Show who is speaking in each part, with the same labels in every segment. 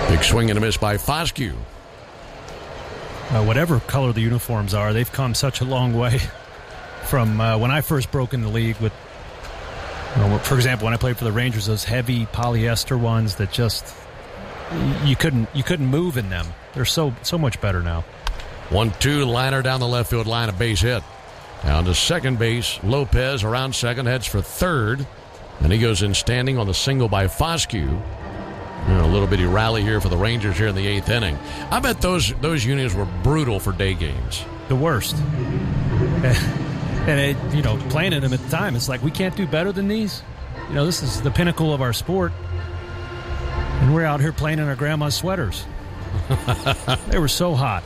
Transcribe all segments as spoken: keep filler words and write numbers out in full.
Speaker 1: Big swing and a miss by Foscue.
Speaker 2: Uh, whatever color the uniforms are, they've come such a long way from uh, when I first broke in the league with, you know, for example, when I played for the Rangers, those heavy polyester ones that just you couldn't you couldn't move in them. They're so so much better now.
Speaker 1: one two liner down the left field line, a base hit. Down to second base, Lopez around second, heads for third. And he goes in standing on the single by Foscue. You know, a little bitty rally here for the Rangers here in the eighth inning. I bet those those unions were brutal for day games.
Speaker 2: The worst. And, it, you know, playing in them at the time, it's like, we can't do better than these. You know, this is the pinnacle of our sport. And we're out here playing in our grandma's sweaters. They were so hot.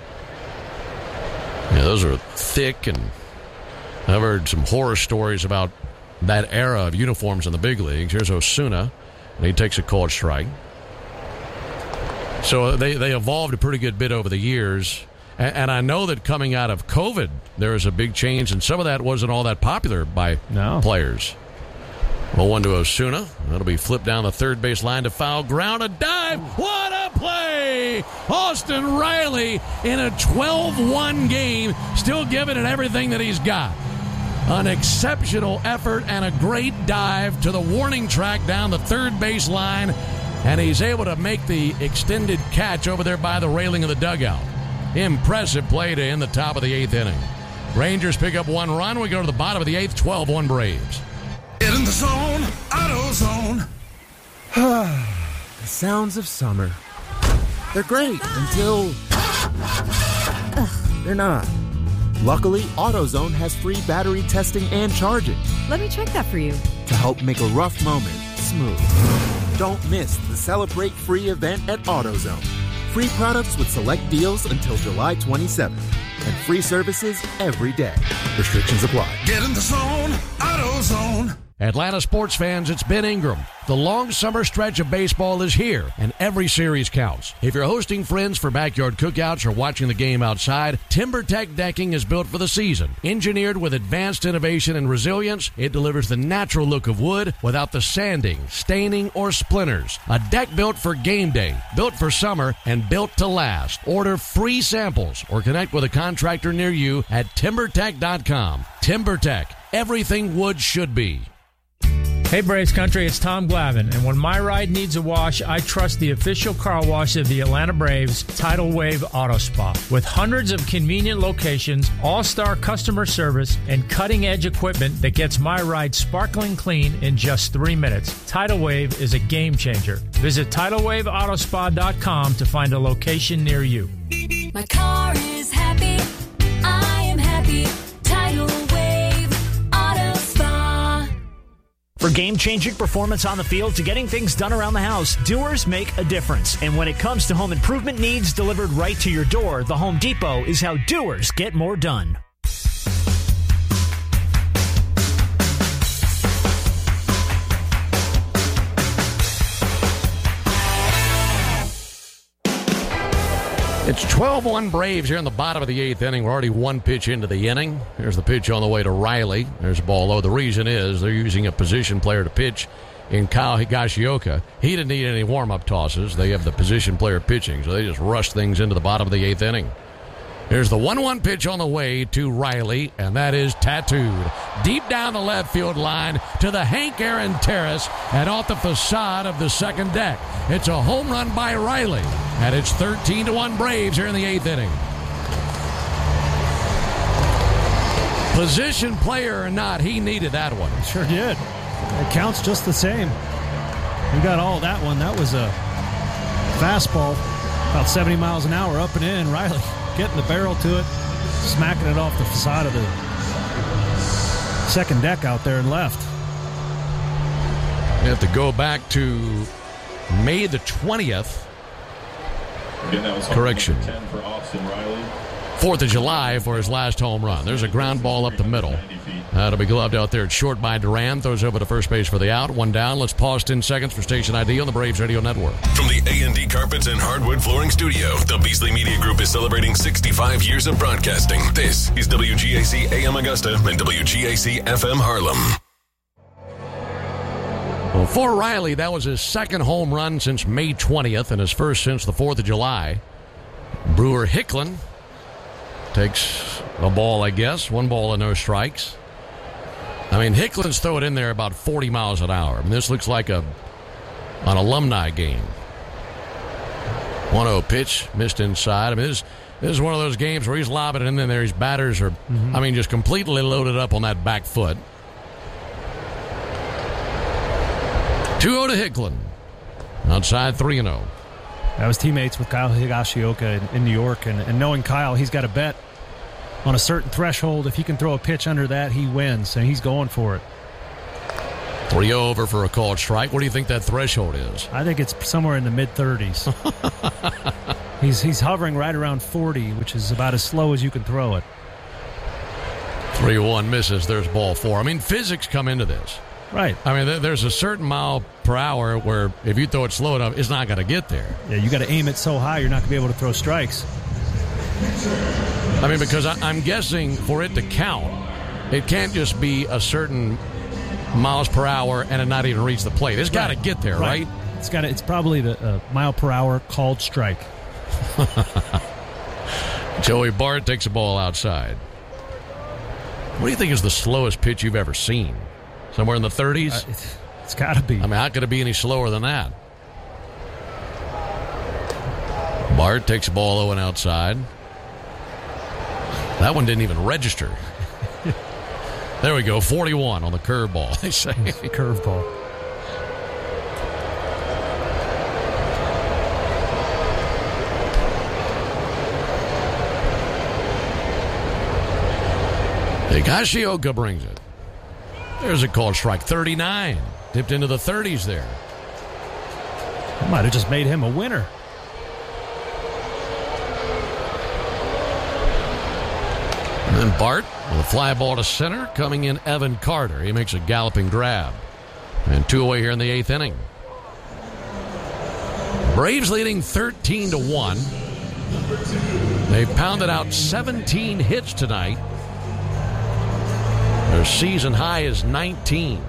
Speaker 1: Yeah, those are thick, and I've heard some horror stories about that era of uniforms in the big leagues. Here's Osuna, and he takes a called strike. So they, they evolved a pretty good bit over the years. And, and I know that coming out of COVID, there was a big change, and some of that wasn't all that popular by
Speaker 2: no.
Speaker 1: players. Well, one to Osuna. That'll be flipped down the third base line to foul ground. A dive. What a play! Austin Riley in a twelve one game, still giving it everything that he's got. An exceptional effort and a great dive to the warning track down the third base line, and he's able to make the extended catch over there by the railing of the dugout. Impressive play to end the top of the eighth inning. Rangers pick up one run. We go to the bottom of the eighth, twelve one Braves.
Speaker 3: Get in the zone, AutoZone.
Speaker 4: The sounds of summer. They're great until they're not. Luckily, AutoZone has free battery testing and charging.
Speaker 5: Let me check that for you.
Speaker 4: To help make a rough moment smooth. Don't miss the Celebrate Free event at AutoZone. Free products with select deals until July twenty-seventh. And free services every day. Restrictions apply.
Speaker 3: Get in the zone, AutoZone.
Speaker 1: Atlanta sports fans, it's Ben Ingram. The long summer stretch of baseball is here, and every series counts. If you're hosting friends for backyard cookouts or watching the game outside, TimberTech decking is built for the season. Engineered with advanced innovation and resilience, it delivers the natural look of wood without the sanding, staining, or splinters. A deck built for game day, built for summer, and built to last. Order free samples or connect with a contractor near you at timber tech dot com. TimberTech, everything wood should be.
Speaker 6: Hey Braves Country, it's Tom Glavine, and when my ride needs a wash, I trust the official car wash of the Atlanta Braves, Tidal Wave Auto Spa. With hundreds of convenient locations, all-star customer service, and cutting-edge equipment that gets my ride sparkling clean in just three minutes, Tidal Wave is a game changer. Visit tidal wave auto spa dot com to find a location near you.
Speaker 7: My car is happy, I am happy, Tidal Wave Auto Spa.
Speaker 8: For game-changing performance on the field to getting things done around the house, doers make a difference. And when it comes to home improvement needs delivered right to your door, the Home Depot is how doers get more done.
Speaker 1: It's twelve one Braves here in the bottom of the eighth inning. We're already one pitch into the inning. There's the pitch on the way to Riley. There's a ball low. The reason is they're using a position player to pitch in Kyle Higashioka. He didn't need any warm-up tosses. They have the position player pitching, so they just rush things into the bottom of the eighth inning. There's the one one pitch on the way to Riley, and that is tattooed deep down the left field line to the Hank Aaron Terrace and off the facade of the second deck. It's a home run by Riley, and it's thirteen to one Braves here in the eighth inning. Position player or not, he needed that one.
Speaker 2: Sure did. It counts just the same. We got all that one. That was a fastball, about seventy miles an hour up and in. Riley getting the barrel to it, smacking it off the facade of the second deck out there and left.
Speaker 1: We have to go back to May the twentieth.
Speaker 9: Again, that was
Speaker 1: Correction.
Speaker 9: ten for Austin Riley.
Speaker 1: fourth of July for his last home run. There's a ground ball up the middle. That'll be gloved out there at short by Duran. Throws over to first base for the out. One down. Let's pause ten seconds for station I D on the Braves Radio Network.
Speaker 10: From the A and D Carpets and Hardwood Flooring Studio, the Beasley Media Group is celebrating sixty-five years of broadcasting. This is W G A C A M Augusta and W G A C F M Harlem.
Speaker 1: Well, for Riley, that was his second home run since May twentieth and his first since the fourth of July. Brewer Hicklin takes a ball, I guess. One ball and no strikes. I mean, Hicklin's throwing in there about forty miles an hour. I mean, this looks like a an alumni game. one oh pitch, missed inside. I mean, this, this is one of those games where he's lobbing it in there. His batters are, mm-hmm. I mean, just completely loaded up on that back foot. two oh to Hicklin. Outside three and oh.
Speaker 2: I was teammates with Kyle Higashioka in, in New York, and, and knowing Kyle, he's got a bet on a certain threshold. If he can throw a pitch under that, he wins, and he's going for it.
Speaker 1: three oh over for a called strike. What do you think that threshold is?
Speaker 2: I think it's somewhere in the mid-thirties. he's, he's hovering right around forty, which is about as slow as you can throw it.
Speaker 1: three one misses. There's ball four. I mean, physics come into this.
Speaker 2: Right.
Speaker 1: I mean, th- there's a certain mile per hour where if you throw it slow enough, it's not going to get there.
Speaker 2: Yeah, you got to aim it so high you're not going to be able to throw strikes.
Speaker 1: I mean, because I- I'm guessing for it to count, it can't just be a certain miles per hour and it not even reach the plate. It's got to
Speaker 2: right.
Speaker 1: get there, right?
Speaker 2: right? It's got. It's probably the uh, mile per hour called strike.
Speaker 1: Joey Bart takes a ball outside. What do you think is the slowest pitch you've ever seen? Somewhere in the thirties?
Speaker 2: Uh, it's it's got to be.
Speaker 1: I mean, how could it be any slower than that? Bart takes a ball low and outside. That one didn't even register. There we go, forty-one on the curveball, they say.
Speaker 2: Curveball.
Speaker 1: Higashioka brings it. There's a called strike. thirty-nine. Dipped into the thirties there.
Speaker 2: That might have just made him a winner.
Speaker 1: And then Bart with a fly ball to center. Coming in, Evan Carter. He makes a galloping grab. And two away here in the eighth inning. Braves leading thirteen to one. They've pounded out seventeen hits tonight. Their season high is nineteen.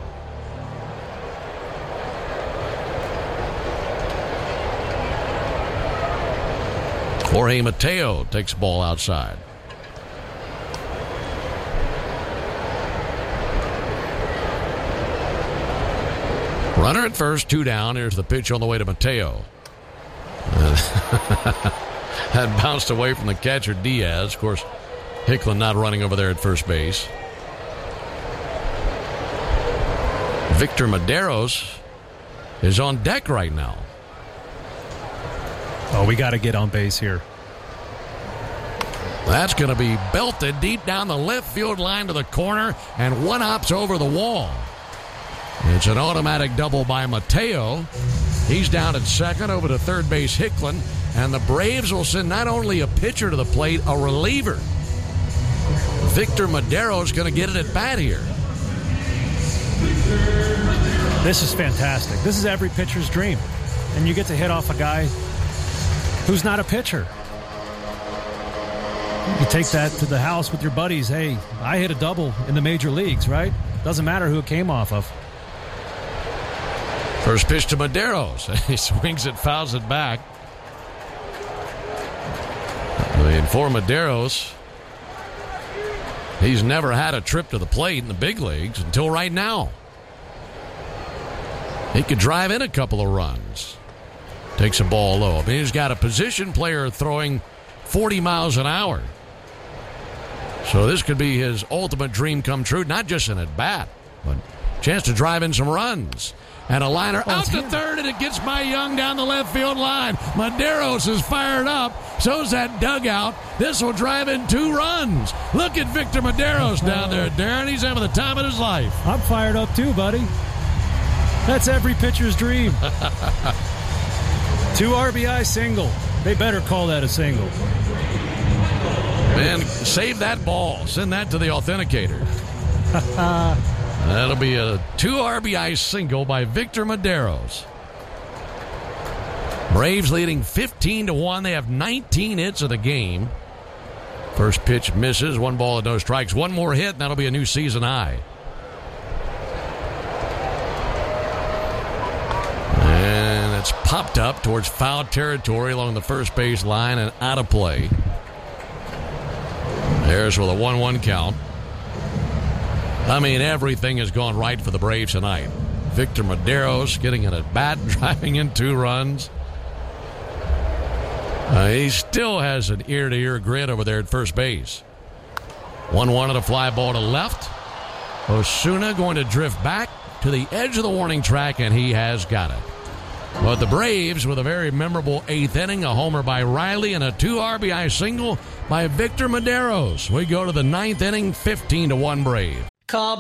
Speaker 1: Jorge Mateo takes the ball outside. Runner at first, two down. Here's the pitch on the way to Mateo. That bounced away from the catcher, Diaz. Of course, Hicklin not running over there at first base. Victor Maderos is on deck right now.
Speaker 2: Oh, we got to get on base here.
Speaker 1: That's going to be belted deep down the left field line to the corner, and one hops over the wall. It's an automatic double by Mateo. He's down at second, over to third base Hicklin, and the Braves will send not only a pitcher to the plate, a reliever. Victor Maderos is going to get it at bat here.
Speaker 2: This is fantastic. This is every pitcher's dream. And you get to hit off a guy who's not a pitcher. You take that to the house with your buddies. Hey, I hit a double in the major leagues, right? Doesn't matter who it came off of.
Speaker 1: First pitch to Maderos. He swings it, fouls it back. And for Maderos, he's never had a trip to the plate in the big leagues until right now. He could drive in a couple of runs. Takes a ball low. I mean, he's got a position player throwing forty miles an hour. So this could be his ultimate dream come true, not just an at-bat, but a chance to drive in some runs. And a liner
Speaker 2: oh,
Speaker 1: out to
Speaker 2: him.
Speaker 1: third, and it gets by Young down the left field line. Maderos is fired up. So's that dugout. This will drive in two runs. Look at Victor Maderos down there, Darren. He's having the time of his life.
Speaker 2: I'm fired up too, buddy. That's every pitcher's dream. Two R B I single. They better call that a single.
Speaker 1: Man, save that ball. Send that to the authenticator. That'll be a two R B I single by Victor Maderos. Braves leading fifteen to one. They have nineteen hits of the game. First pitch misses. One ball and no strikes. One more hit, and that'll be a new season high. popped up towards foul territory along the first base line and out of play. There's with a one one count. I mean, everything has gone right for the Braves tonight. Victor Medeiros getting in at bat, driving in two runs. Uh, he still has an ear-to-ear grin over there at first base. one one and a fly ball to left. Osuna going to drift back to the edge of the warning track, and he has got it. But the Braves with a very memorable eighth inning, a homer by Riley and a two R B I single by Victor Medeiros. We go to the ninth inning, fifteen to one Braves.
Speaker 5: Call